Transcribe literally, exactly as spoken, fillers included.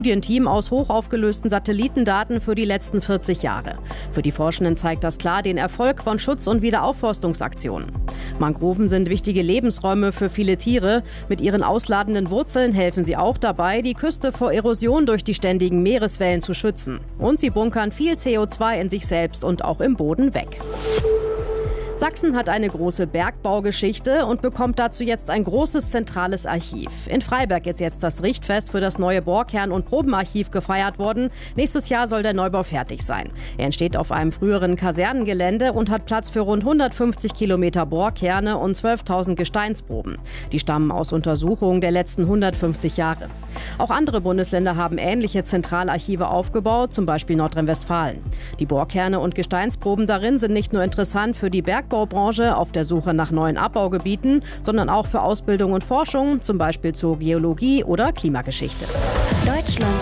Studienteam aus hochaufgelösten Satellitendaten für die letzten vierzig Jahre. Für die Forschenden zeigt das klar den Erfolg von Schutz- und Wiederaufforstungsaktionen. Mangroven sind wichtige Lebensräume für viele Tiere. Mit ihren ausladenden Wurzeln helfen sie auch dabei, die Küste vor Erosion durch die ständigen Meereswellen zu schützen. Und sie bunkern viel C O zwei in sich selbst und auch im Boden weg. Sachsen hat eine große Bergbaugeschichte und bekommt dazu jetzt ein großes zentrales Archiv. In Freiberg ist jetzt das Richtfest für das neue Bohrkern- und Probenarchiv gefeiert worden. Nächstes Jahr soll der Neubau fertig sein. Er entsteht auf einem früheren Kasernengelände und hat Platz für rund hundertfünfzig Kilometer Bohrkerne und zwölftausend Gesteinsproben. Die stammen aus Untersuchungen der letzten hundertfünfzig Jahre. Auch andere Bundesländer haben ähnliche Zentralarchive aufgebaut, zum Beispiel Nordrhein-Westfalen. Die Bohrkerne und Gesteinsproben darin sind nicht nur interessant für die Bergbaubranche auf der Suche nach neuen Abbaugebieten, sondern auch für Ausbildung und Forschung, zum Beispiel zur Geologie oder Klimageschichte. Deutschland